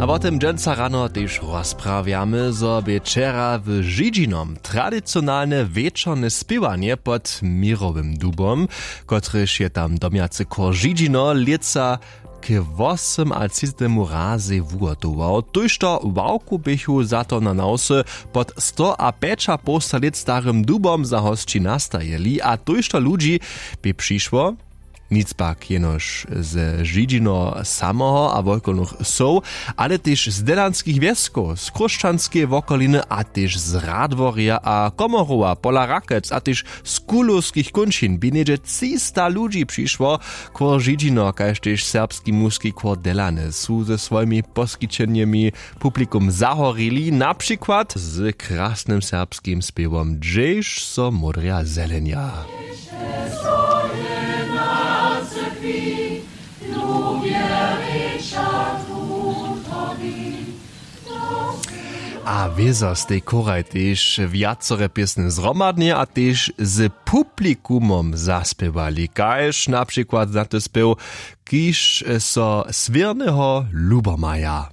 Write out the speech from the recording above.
A potem dżęca rano też rozprawiamy, zo wieczera w Żydžinom tradycjonalne wieczorne śpiewanie pod mirowym dubom, kotryż je tam domiacy kor Żydžino lieca k 8 a 30 razy wugotował. Tuż to wałku bychu za to na nosy pod 100 a 5,5 lat starym dubom za hosci nastajeli, a tuż to ludzi by przyszło nic pak jenož z Židžino samoho a wokolnych soł, ale też z delanskich wiesko, z kruszczanskiej wokoliny, a też z Radworia a Komorowa, pola Rakec, a też z kulowskich kunčin. By niedzie 300 ludzi przyszło, kor Židžino, kaž też serbski muski kor Delane su ze swoimi poskiczeniami publikum zahorili, na przykład z krasnym serbskim śpiewom Dżež so modria zelenia. A wiezo z tej koraj też wiacore piesne zromadnie, a też z publikumom zaspiewali. Kaž na przykład za to spiew Kiž so Svierneho Lubomaja.